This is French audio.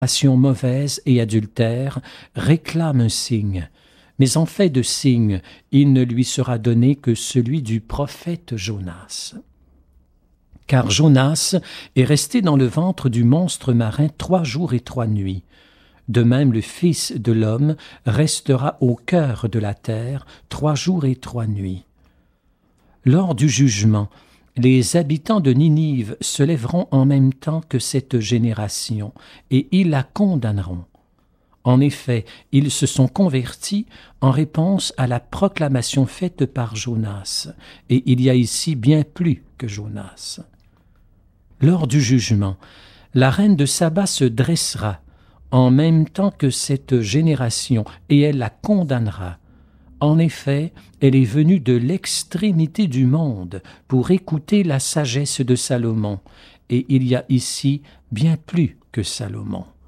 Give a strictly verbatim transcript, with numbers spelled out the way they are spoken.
Passion mauvaise et adultère réclame un signe, mais en fait de signe, il ne lui sera donné que celui du prophète Jonas. Car Jonas est resté dans le ventre du monstre marin trois jours et trois nuits. De même le Fils de l'homme restera au cœur de la terre trois jours et trois nuits. Lors du jugement, les habitants de Ninive se lèveront en même temps que cette génération, et ils la condamneront. En effet, ils se sont convertis en réponse à la proclamation faite par Jonas, et il y a ici bien plus que Jonas. Lors du jugement, la reine de Saba se dressera en même temps que cette génération, et elle la condamnera. En effet, elle est venue de l'extrémité du monde pour écouter la sagesse de Salomon, et il y a ici bien plus que Salomon.